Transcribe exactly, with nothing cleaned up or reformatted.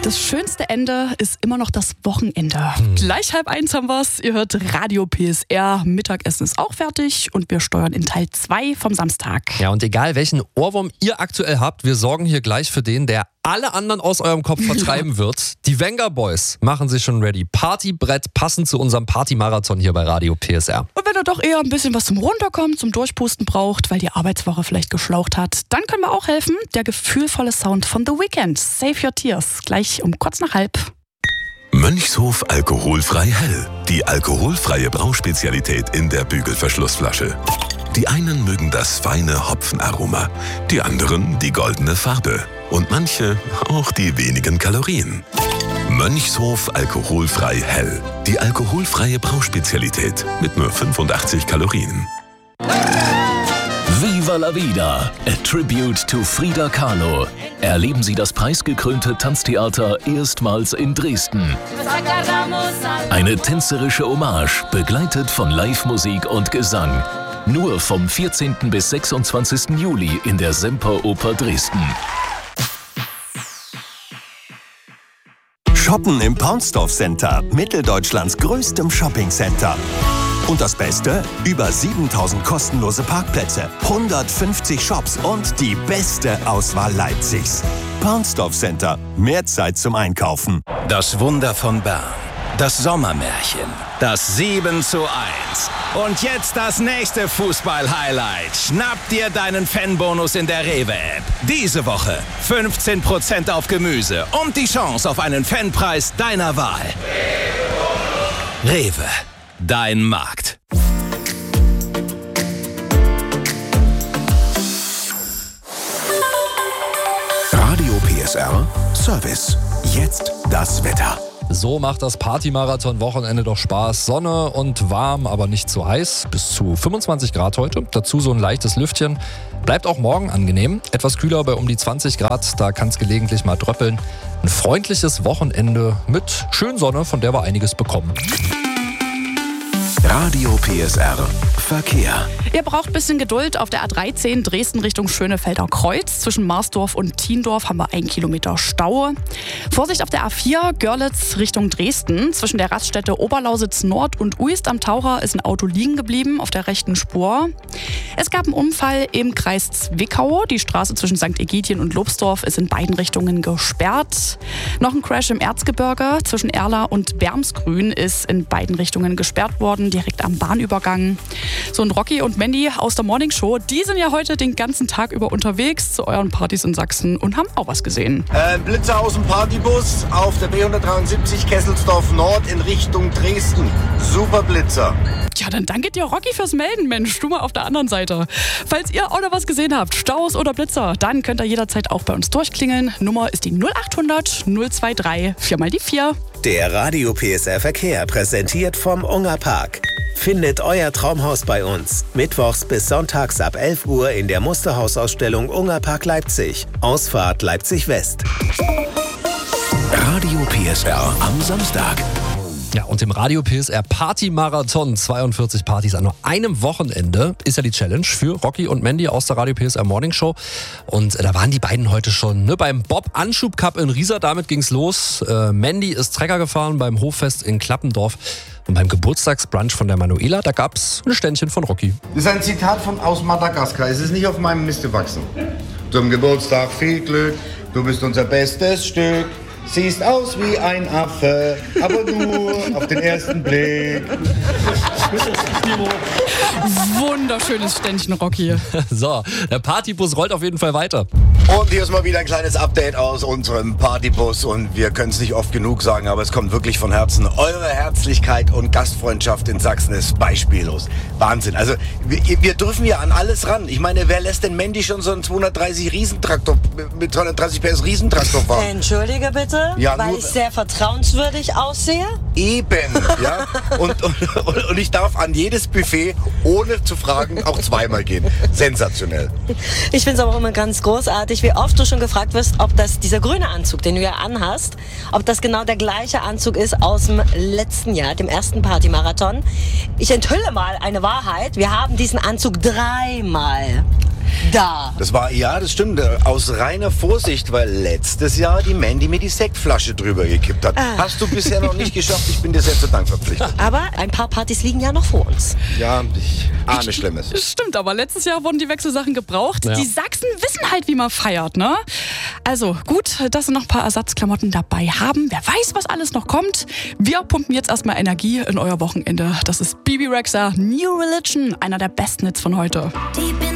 Das schönste Ende ist immer noch das Wochenende. Hm. Gleich halb eins haben wir's. Ihr hört Radio P S R. Mittagessen ist auch fertig und wir steuern in Teil zwei vom Samstag. Ja, und egal welchen Ohrwurm ihr aktuell habt, wir sorgen hier gleich für den, der alle anderen aus eurem Kopf vertreiben wird. Die Wenger Boys machen sich schon ready. Partybrett passend zu unserem Partymarathon hier bei Radio P S R. Und wenn ihr doch eher ein bisschen was zum Runterkommen, zum Durchpusten braucht, weil die Arbeitswoche vielleicht geschlaucht hat, dann können wir auch helfen. Der gefühlvolle Sound von The Weeknd. Save Your Tears. Gleich um kurz nach halb. Mönchshof alkoholfrei hell. Die alkoholfreie Brauspezialität in der Bügelverschlussflasche. Die einen mögen das feine Hopfenaroma, die anderen die goldene Farbe und manche auch die wenigen Kalorien. Mönchshof alkoholfrei hell. Die alkoholfreie Brauspezialität mit nur fünfundachtzig Kalorien. Viva la Vida, a tribute to Frida Kahlo. Erleben Sie das preisgekrönte Tanztheater erstmals in Dresden. Eine tänzerische Hommage, begleitet von Live-Musik und Gesang. Nur vom vierzehnten bis sechsundzwanzigsten Juli in der Semperoper Dresden. Shoppen im Paunsdorf Center, Mitteldeutschlands größtem Shoppingcenter. Und das Beste? Über siebentausend kostenlose Parkplätze, hundertfünfzig Shops und die beste Auswahl Leipzigs. Paunsdorf Center, mehr Zeit zum Einkaufen. Das Wunder von Bern, das Sommermärchen, das sieben zu eins. Und jetzt das nächste Fußball-Highlight. Schnapp dir deinen Fanbonus in der Rewe-App. Diese Woche fünfzehn Prozent auf Gemüse und die Chance auf einen Fanpreis deiner Wahl. Rewe, dein Markt. Radio P S R Service. Jetzt das Wetter. So macht das Partymarathon-Wochenende doch Spaß. Sonne und warm, aber nicht zu heiß. Bis zu fünfundzwanzig Grad heute. Dazu so ein leichtes Lüftchen. Bleibt auch morgen angenehm. Etwas kühler bei um die zwanzig Grad. Da kann es gelegentlich mal dröppeln. Ein freundliches Wochenende mit schön Sonne, von der wir einiges bekommen. Radio P S R Verkehr. Ihr braucht ein bisschen Geduld. Auf der A dreizehn Dresden Richtung Schönefelder Kreuz. Zwischen Marsdorf und Thiendorf haben wir einen Kilometer Stau. Vorsicht auf der A vier Görlitz Richtung Dresden. Zwischen der Raststätte Oberlausitz Nord und Uist am Taucher ist ein Auto liegen geblieben auf der rechten Spur. Es gab einen Unfall im Kreis Zwickau. Die Straße zwischen Sankt Egidien und Lobsdorf ist in beiden Richtungen gesperrt. Noch ein Crash im Erzgebirge. Zwischen Erla und Bermsgrün ist in beiden Richtungen gesperrt worden, direkt am Bahnübergang. So, und Rocky und Mandy aus der Morning Show, die sind ja heute den ganzen Tag über unterwegs zu euren Partys in Sachsen und haben auch was gesehen. Äh, Blitzer aus dem Partybus auf der B hundertdreiundsiebzig Kesselsdorf Nord in Richtung Dresden. Super Blitzer. Ja, dann danke dir, Rocky, fürs Melden, Mensch. Du mal auf der anderen Seite. Falls ihr auch noch was gesehen habt, Staus oder Blitzer, dann könnt ihr jederzeit auch bei uns durchklingeln. Nummer ist die null achthundert null dreiundzwanzig, vier mal die vier. Der Radio P S R Verkehr, präsentiert vom Ungerpark. Findet euer Traumhaus bei uns. Mittwochs bis sonntags ab elf Uhr in der Musterhausausstellung Ungerpark Leipzig. Ausfahrt Leipzig West. Radio P S R am Samstag. Ja, und im Radio P S R Party-Marathon, zweiundvierzig Partys an nur einem Wochenende, ist ja die Challenge für Rocky und Mandy aus der Radio P S R Morning Show. Und äh, da waren die beiden heute schon ne, beim Bob-Anschub Cup in Riesa, damit ging's los. Äh, Mandy ist Trecker gefahren beim Hoffest in Klappendorf. Und beim Geburtstagsbrunch von der Manuela, da gab's ein Ständchen von Rocky. Das ist ein Zitat von aus Madagaskar. Es ist nicht auf meinem Mist gewachsen. Zum Geburtstag viel Glück, du bist unser bestes Stück. Siehst aus wie ein Affe, aber nur auf den ersten Blick. Wunderschönes Ständchen, Rocky. So, der Partybus rollt auf jeden Fall weiter. Und hier ist mal wieder ein kleines Update aus unserem Partybus. Und wir können es nicht oft genug sagen, aber es kommt wirklich von Herzen. Eure Herzlichkeit und Gastfreundschaft in Sachsen ist beispiellos. Wahnsinn. Also wir, wir dürfen ja an alles ran. Ich meine, wer lässt denn Mandy schon so einen zweihundertdreißig Riesentraktor mit zweihundertdreißig PS Riesentraktor fahren? Entschuldige bitte, ja, weil ich sehr vertrauenswürdig aussehe? Eben, ja. Und, und, und ich darf an jedes Buffet, ohne zu fragen, auch zweimal gehen. Sensationell. Ich finde es aber auch immer ganz großartig, wie oft du schon gefragt wirst, ob das dieser grüne Anzug, den du ja anhast, ob das genau der gleiche Anzug ist aus dem letzten Jahr, dem ersten Partymarathon. Ich enthülle mal eine Wahrheit. Wir haben diesen Anzug dreimal Da. Das war, ja, das stimmt, aus reiner Vorsicht, weil letztes Jahr die Mandy mir die Sektflasche drüber gekippt hat. Ah. Hast du bisher noch nicht geschafft, ich bin dir sehr zu Dank verpflichtet. Aber ein paar Partys liegen ja noch vor uns. Ja, ich ahne Schlimmes. Stimmt, aber letztes Jahr wurden die Wechselsachen gebraucht. Ja. Die Sachsen wissen halt, wie man feiert, ne? Also gut, dass sie noch ein paar Ersatzklamotten dabei haben. Wer weiß, was alles noch kommt. Wir pumpen jetzt erstmal Energie in euer Wochenende. Das ist Bebe Rexha, New Religion, einer der besten Hits von heute. Deep in